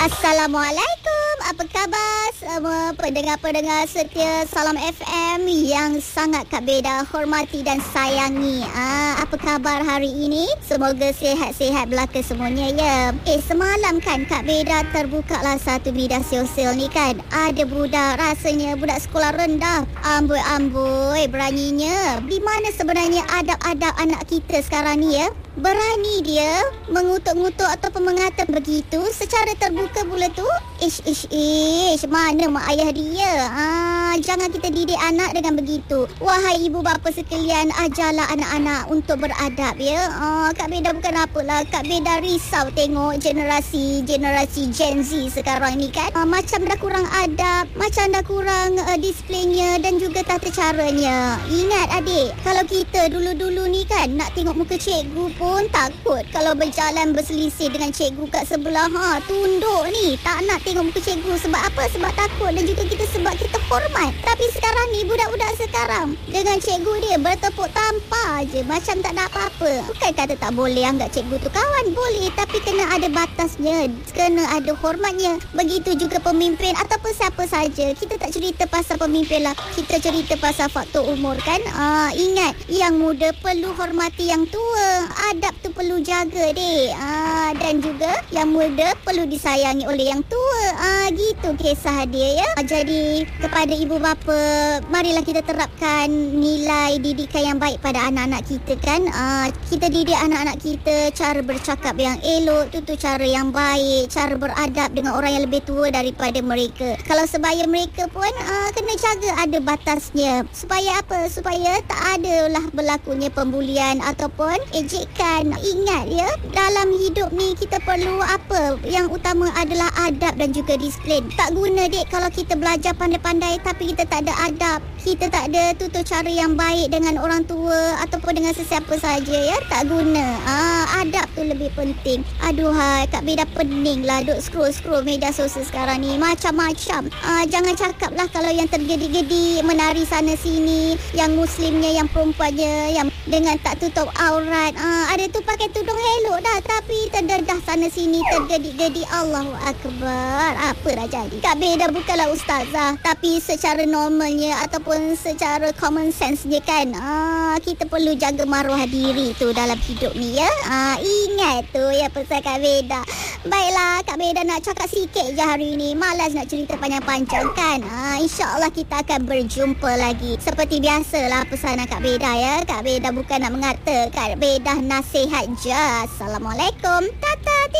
Assalamualaikum. Apa khabar semua pendengar-pendengar setia Salam FM yang sangat Kak Beda hormati dan sayangi. Apa khabar hari ini? Semoga sihat-sihat belaka semuanya ya. Semalam kan Kak Beda terbukalah satu media sosial ni kan. Ada budak, rasanya budak sekolah rendah. Amboi-amboi beraninya. Di mana sebenarnya adab-adab anak kita sekarang ni ya? Berani dia mengutuk-ngutuk ataupun mengata begitu secara terbuka pula tu. Mana mak ayah dia? Jangan kita didik anak dengan begitu. Wahai ibu bapa sekalian, ajarlah anak-anak untuk beradab ya. Kak Beda bukan apalah, Kak Beda risau tengok generasi Gen Z sekarang ni kan. Macam dah kurang adab, macam dah kurang disiplinnya dan juga tata caranya. Ingat adik, kalau kita dulu-dulu ni kan nak tengok muka cikgu pun takut. Kalau berjalan berselisih dengan cikgu kat sebelah, tunduk ni, tak nak tengok muka cikgu. Sebab apa? Sebab takut dan juga sebab kita hormat. Tapi sekarang ni budak-budak sekarang dengan cikgu dia bertepuk tampar je macam tak ada apa-apa. Bukan kata tak boleh anggap cikgu tu kawan, boleh, tapi kena ada batasnya, kena ada hormatnya. Begitu juga pemimpin ataupun siapa saja. Kita tak cerita pasal pemimpin lah, kita cerita pasal faktor umur kan. Ingat, yang muda perlu hormati yang tua, adab tu perlu jaga dek. Dan juga yang muda perlu disayangi oleh yang tua. Gitu kisah dia ya. Jadi kepada ibu bapa, marilah kita terapkan nilai didikan yang baik pada anak-anak kita kan. Kita didik anak-anak kita cara bercakap yang elok, tutur cara yang baik, cara beradab dengan orang yang lebih tua daripada mereka. Kalau sebaya mereka pun kena jaga ada batasnya. Supaya apa? Supaya tak adalah berlakunya pembulian ataupun ejekan. Ingat ya, dalam hidup ni kita perlu apa? Yang utama adalah adab dan juga disiplin. Tak guna dek kalau kita belajar pandai-pandai tapi kita tak ada adab, kita tak ada tutur cara yang baik dengan orang tua ataupun dengan sesiapa saja ya. Tak guna. Adab tu lebih penting. Aduhai, Kak Beda pening lah duk scroll media sosial sekarang ni macam-macam. Jangan cakap lah kalau yang tergedi-gedi menari sana sini, yang muslimnya, yang perempuannya yang dengan tak tutup aurat. Ada tu pakai tudung elok dah tapi terdedah sana sini, tergedi-gedi. Allahu Akbar. Apa dah jadi? Kak Beda bukanlah ustazah, tapi secara normalnya ataupun secara common sense dia kan, kita perlu jaga maruah diri tu dalam hidup ni ya. Ingat tu ya pesan Kak Beda. Baiklah, Kak Beda nak cakap sikit je hari ni, malas nak cerita panjang-panjang kan. InsyaAllah kita akan berjumpa lagi. Seperti biasalah pesanan Kak Beda ya. Kak Beda bukan nak mengata, Kak Beda nasihat je. Assalamualaikum. Tata.